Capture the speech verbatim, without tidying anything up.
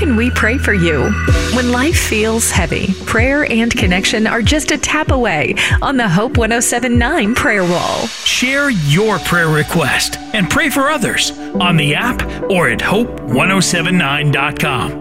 can we pray for you? When life feels heavy, prayer and connection are just a tap away on the Hope one oh seven point nine prayer wall. Share your prayer request and pray for others on the app or at hope ten seventy-nine dot com.